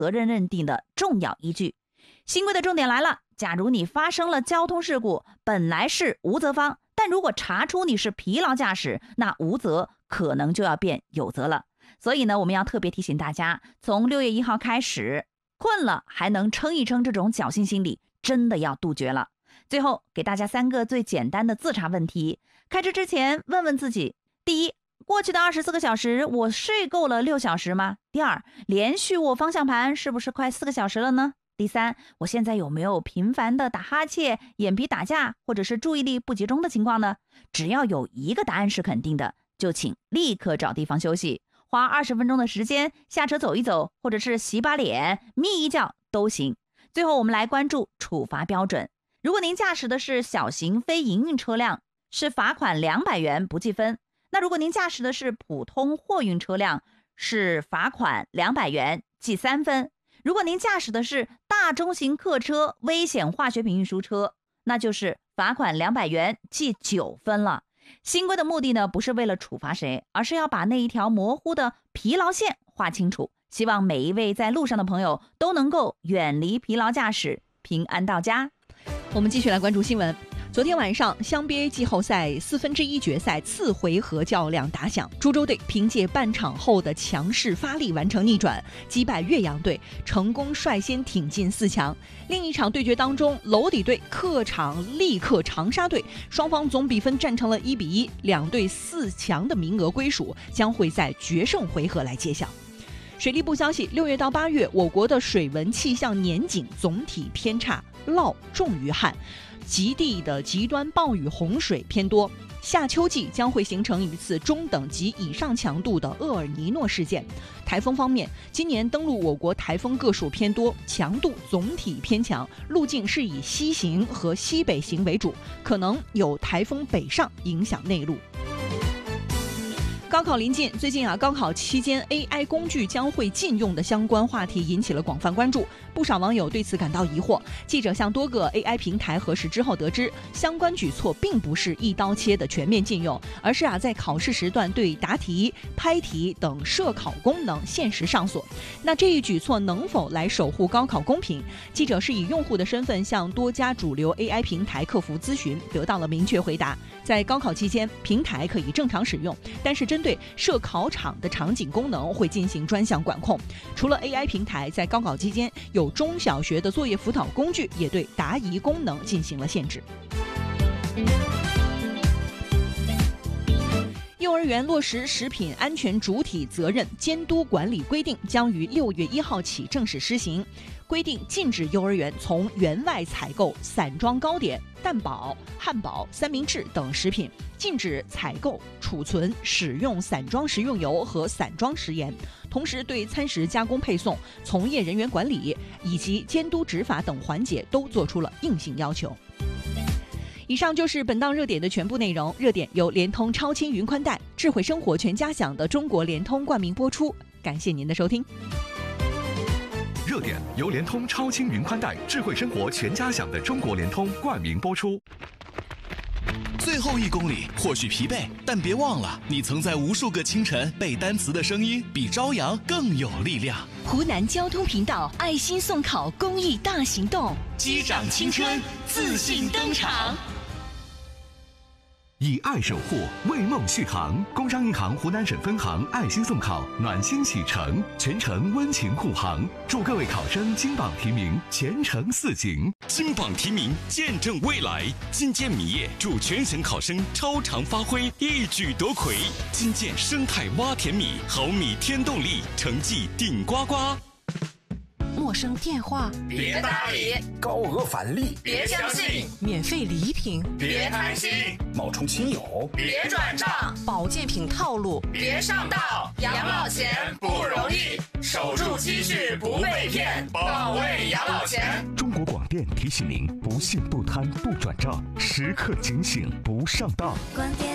责任认定的重要依据。新规的重点来了，假如你发生了交通事故，本来是无责方，但如果查出你是疲劳驾驶，那无责可能就要变有责了。所以呢，我们要特别提醒大家，从6月1号开始，困了还能撑一撑这种侥幸心理真的要杜绝了。最后给大家3个最简单的自查问题。开车之前问问自己：第一，过去的24个小时我睡够了6小时吗？第二，连续握方向盘是不是快4个小时了呢？第三，我现在有没有频繁的打哈欠、眼皮打架或者是注意力不集中的情况呢？只要有一个答案是肯定的，就请立刻找地方休息，花20分钟的时间下车走一走，或者是洗把脸、眯一觉都行。最后我们来关注处罚标准。如果您驾驶的是小型非营运车辆，是罚款200元不计分；那如果您驾驶的是普通货运车辆，是罚款200元记3分。如果您驾驶的是大中型客车、危险化学品运输车，那就是罚款200元记9分了。新规的目的呢，不是为了处罚谁，而是要把那一条模糊的疲劳线划清楚。希望每一位在路上的朋友都能够远离疲劳驾驶，平安到家。 我们继续来关注新闻。昨天晚上，湘 BA 季后赛1/4决赛次回合较量打响，株洲队凭借半场后的强势发力完成逆转，击败岳阳队，成功率先挺进4强。另一场对决当中，娄底队客场力克长沙队，双方总比分战成了1-1，两队4强的名额归属将会在决胜回合来揭晓。水利部消息，6月到8月，我国的水文气象年景总体偏差，涝重于旱，极地的极端暴雨洪水偏多，夏秋季将会形成一次中等及以上强度的厄尔尼诺事件。台风方面，今年登陆我国台风个数偏多，强度总体偏强，路径是以西行和西北行为主，可能有台风北上影响内陆。高考临近，最近高考期间 AI 工具将会禁用的相关话题引起了广泛关注，不少网友对此感到疑惑。记者向多个 AI 平台核实之后得知，相关举措并不是一刀切的全面禁用，而是在考试时段对答题、拍题等涉考功能限时上锁。那这一举措能否来守护高考公平？记者是以用户的身份向多家主流 AI 平台客服咨询，得到了明确回答。在高考期间，平台可以正常使用，但是针对涉考场的场景功能会进行专项管控。除了 AI 平台，在高考期间有中小学的作业辅导工具也对答疑功能进行了限制。幼儿园落实食品安全主体责任监督管理规定将于6月1号起正式施行。规定禁止幼儿园从园外采购散装糕点、蛋堡、汉堡、三明治等食品，禁止采购、储存、使用散装食用油和散装食盐，同时对餐食加工配送、从业人员管理以及监督执法等环节都做出了硬性要求。以上就是本档热点的全部内容。热点由联通超轻云宽带、智慧生活全家享的中国联通冠名播出，感谢您的收听。 热点由联通超轻云宽带、智慧生活全家享的中国联通冠名播出。 最后1公里或许疲惫，但别忘了，你曾在无数个清晨背单词的声音比朝阳更有力量。 湖南交通频道爱心送考公益大行动， 击掌青春，自信登场。 以爱守护，为梦续航。工商银行湖南省分行爱心送考暖心启程，全程温情护航，祝各位考生金榜题名，前程似锦。 金榜题名，见证未来。金建米业祝全省考生超常发挥，一举夺魁。金建生态洼田米，好米添动力，成绩顶呱呱。 陌生电话别搭理， 高额返利别相信， 免费礼品别贪心， 冒充亲友别转账， 保健品套路别上当。养老钱不容易，守住积蓄不被骗，保卫养老钱。 中国广电提醒您：不信不贪不转账，时刻警醒不上当。